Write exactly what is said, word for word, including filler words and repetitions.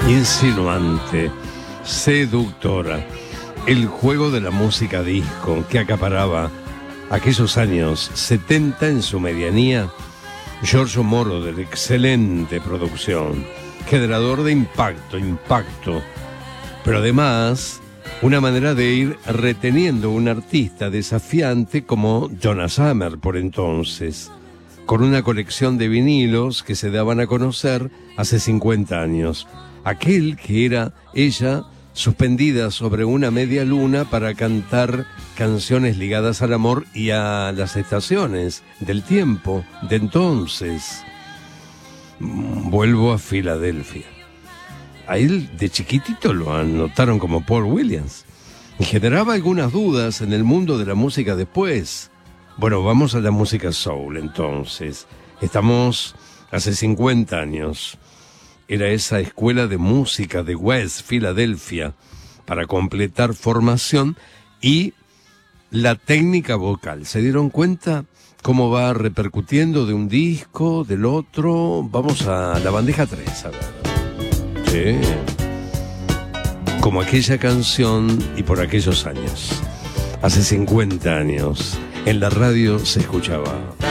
Insinuante, seductora, el juego de la música disco que acaparaba aquellos años setenta en su medianía. Giorgio Moro, de la excelente producción, generador de impacto, impacto, pero además una manera de ir reteniendo un artista desafiante como Donna Summer por entonces, con una colección de vinilos que se daban a conocer hace cincuenta años. Aquel que era ella suspendida sobre una media luna para cantar canciones ligadas al amor y a las estaciones del tiempo de entonces. Vuelvo a Filadelfia. A él de chiquitito lo anotaron como Paul Williams y generaba algunas dudas en el mundo de la música después. Bueno, vamos a la música soul entonces. Estamos hace cincuenta años. Era esa escuela de música de West Filadelfia para completar formación y la técnica vocal. ¿Se dieron cuenta cómo va repercutiendo de un disco, del otro? Vamos a la bandeja tres, a ver. Sí. Como aquella canción y por aquellos años. Hace cincuenta años, en la radio se escuchaba.